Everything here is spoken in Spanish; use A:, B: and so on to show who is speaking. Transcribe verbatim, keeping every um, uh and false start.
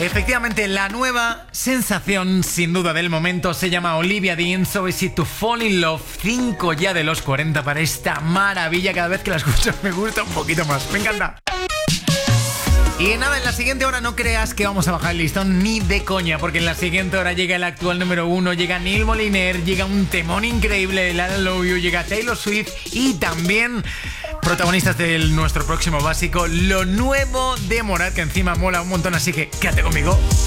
A: Efectivamente, la nueva sensación, sin duda, del momento se llama Olivia Dean, So Easy to Fall in Love. Cinco ya de los cuarenta para esta maravilla. Cada vez que la escucho me gusta un poquito más. Me encanta. Y nada, en la siguiente hora no creas que vamos a bajar el listón ni de coña, porque en la siguiente hora llega el actual número uno, llega Neil Moliner, llega un temón increíble de La Love You, llega Taylor Swift y también protagonistas de nuestro próximo básico, lo nuevo de Morat, que encima mola un montón, así que quédate conmigo.